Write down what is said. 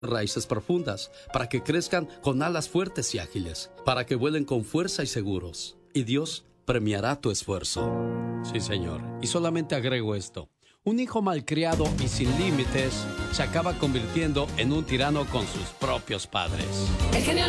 raíces profundas, para que crezcan con alas fuertes y ágiles, para que vuelen con fuerza y seguros. Y Dios premiará tu esfuerzo. Sí, señor. Y solamente agrego esto. Un hijo malcriado y sin límites se acaba convirtiendo en un tirano con sus propios padres. El genio